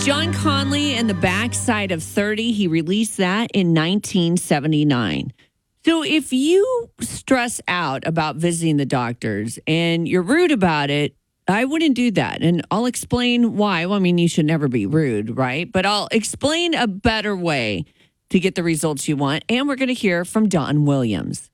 John Conley and the Backside of 30. He released that in 1979. So if you stress out about visiting the doctors and you're rude about it, I wouldn't do that. And I'll explain why. Well, I mean, you should never be rude, right? But I'll explain a better way to get the results you want. And we're going to hear from Don Williams.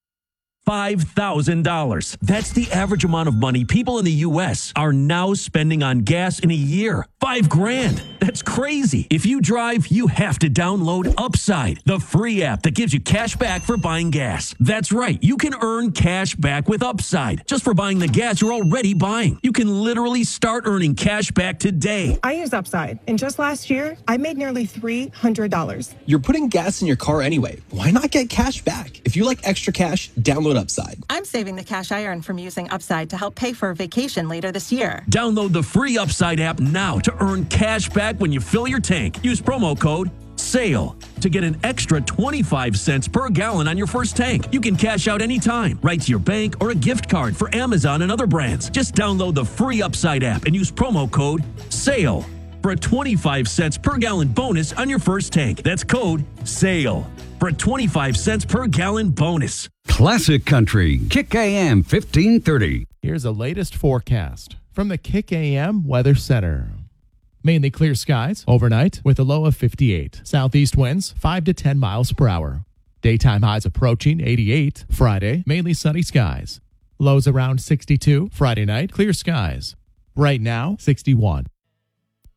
$5,000. That's the average amount of money people in the U.S. are now spending on gas in a year. $5,000. That's crazy. If you drive, you have to download Upside, the free app that gives you cash back for buying gas. That's right. You can earn cash back with Upside just for buying the gas you're already buying. You can literally start earning cash back today. I use Upside, and just last year, I made nearly $300. You're putting gas in your car anyway. Why not get cash back? If you like extra cash, download Upside. I'm saving the cash I earn from using Upside to help pay for a vacation later this year. Download the free Upside app now to earn cash back when you fill your tank. Use promo code SALE to get an extra 25 cents per gallon on your first tank. You can cash out anytime, right to your bank or a gift card for Amazon and other brands. Just download the free Upside app and use promo code SALE for a 25 cents per gallon bonus on your first tank. That's code SALE for a 25 cents per gallon bonus. Classic Country, Kick AM 1530. Here's the latest forecast from the Kick AM Weather Center. Mainly clear skies overnight with a low of 58. Southeast winds 5 to 10 miles per hour. Daytime highs approaching 88. Friday, mainly sunny skies. Lows around 62. Friday night, clear skies. Right now, 61.